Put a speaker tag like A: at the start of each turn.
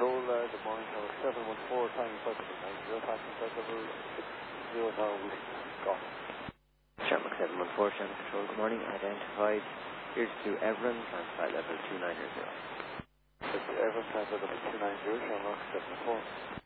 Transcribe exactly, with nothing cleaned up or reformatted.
A: Control, uh, good morning, Tower seven one four, time circle nine zero, passing flight level six zero Tower, Whiskey, Golf.
B: Shamrock seven one four, Shamrock Control, good morning, identified. Here's to Everin, and flight level two nine zero.
A: Everin, flight level two nine zero, Shamrock seven one four.